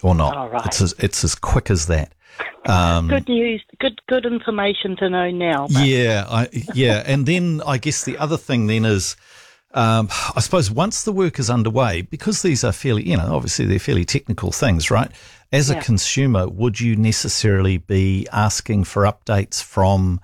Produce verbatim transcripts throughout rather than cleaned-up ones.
or not. Oh, right. It's as, it's as quick as that. Um, good news, good good information to know now. But. Yeah, I, yeah. And then I guess the other thing then is, um, I suppose once the work is underway, because these are fairly, you know, obviously they're fairly technical things, right? As yeah. a consumer, would you necessarily be asking for updates from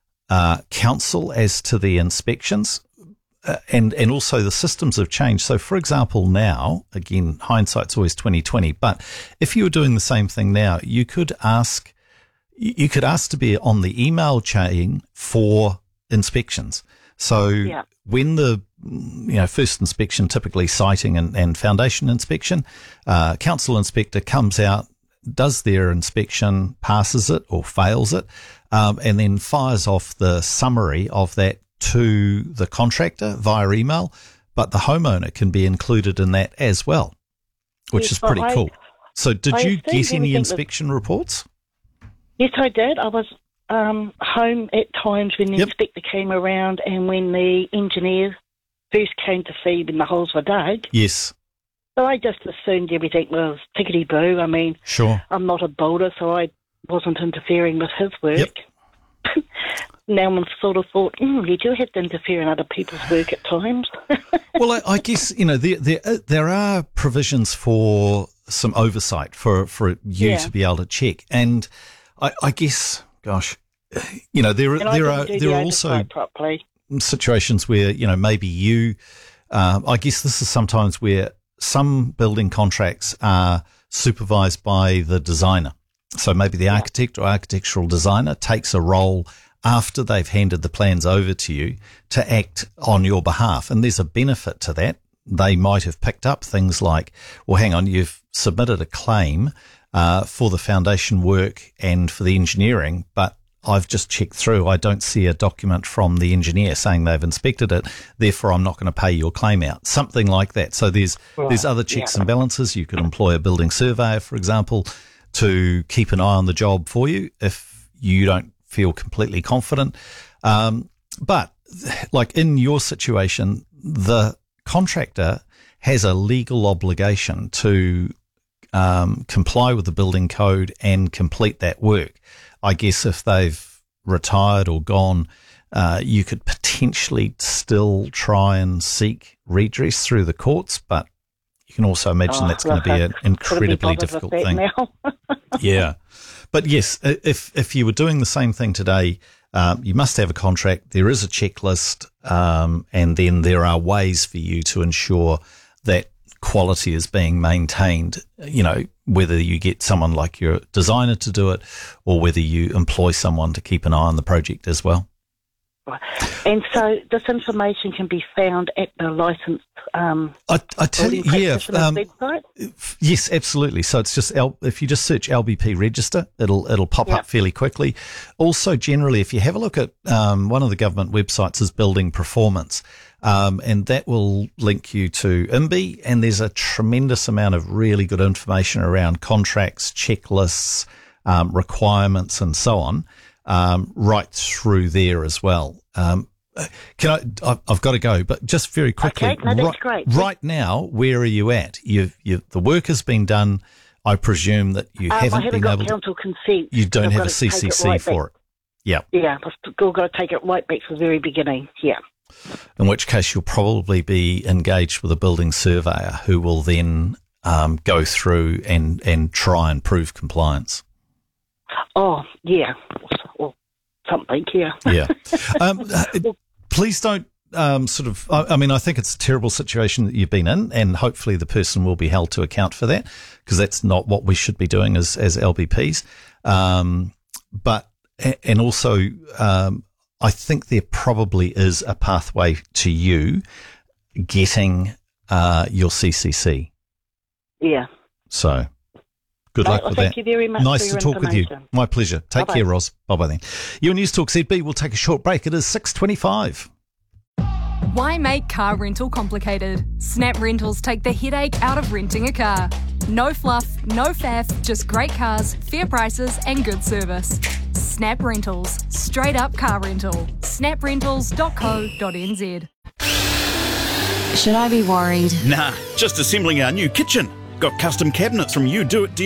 uh, council as to the inspections? Uh, and, and also the systems have changed. So, for example, now, again, hindsight's always twenty twenty, but if you were doing the same thing now, you could ask, you could ask to be on the email chain for inspections. So yeah. when the, you know, first inspection, typically siting and, and foundation inspection, uh, council inspector comes out, does their inspection, passes it or fails it, um, and then fires off the summary of that to the contractor via email, but the homeowner can be included in that as well, which yes, is pretty I, cool. So did I you get any inspection was, reports? Yes, I did. I was um, home at times when the yep. inspector came around and when the engineer first came to see when the holes were dug. Yes. So I just assumed everything was tickety-boo. I mean, sure. I'm not a builder, so I wasn't interfering with his work. Yep. Now I'm sort of thought, mm, you do have to interfere in other people's work at times. Well, I, I guess, you know, there, there, there are provisions for some oversight for, for you yeah. to be able to check. And I, I guess, gosh, you know, there, there are, there the are also properly. situations where, you know, maybe you, um, I guess this is sometimes where some building contracts are supervised by the designer. So maybe the architect or architectural designer takes a role after they've handed the plans over to you to act on your behalf. And there's a benefit to that. They might have picked up things like, well, hang on, you've submitted a claim uh, for the foundation work and for the engineering, but I've just checked through. I don't see a document from the engineer saying they've inspected it. Therefore, I'm not going to pay your claim out. Something like that. So there's, right. there's other checks yeah. and balances. You could employ a building surveyor, for example, to keep an eye on the job for you if you don't feel completely confident. Um, but like in your situation, the contractor has a legal obligation to um, comply with the building code and complete that work. I guess if they've retired or gone, uh, you could potentially still try and seek redress through the courts, but you can also imagine oh, that's going to be an incredibly difficult thing. Yeah. But yes, if if you were doing the same thing today, um, you must have a contract. There is a checklist, um, and then there are ways for you to ensure that quality is being maintained. You know, whether you get someone like your designer to do it, or whether you employ someone to keep an eye on the project as well. And so this information can be found at the licensed um, I, I tell you, yeah, um, website? Yes, absolutely. So it's just L, if you just search L B P register, it'll it'll pop yep. up fairly quickly. Also, generally, if you have a look at um, one of the government websites is Building Performance, um, and that will link you to I M B I, and there's a tremendous amount of really good information around contracts, checklists, um, requirements, and so on. Um, right through there as well. Um, can I? I've got to go, but just very quickly. Okay, no, that's right, great. Right now, where are you at? You've, you the work has been done. I presume that you um, haven't, I haven't been got able council to. consent. You don't I've have a C C C right for back. it. Yeah. Yeah, I've still got to take it right back to the very beginning. Yeah. In which case, you'll probably be engaged with a building surveyor who will then um, go through and and try and prove compliance. Oh yeah. Well, something, yeah. Yeah. Um, please don't um, sort of, I, I mean, I think it's a terrible situation that you've been in, and hopefully the person will be held to account for that, because that's not what we should be doing as, as L B Ps. Um, but, and also, um, I think there probably is a pathway to you getting uh, your C C C. Yeah. So. Good luck well, with thank that. you very much. Nice for your to talk with you. My pleasure. Take Bye-bye. care, Ros. Bye bye then. Your News Talk Z B will take a short break. It is six twenty-five. Why make car rental complicated? Snap Rentals take the headache out of renting a car. No fluff, no faff, just great cars, fair prices and good service. Snap Rentals. Straight up car rental. snap rentals dot co dot n z. Should I be worried? Nah, just assembling our new kitchen. Got custom cabinets from You Do It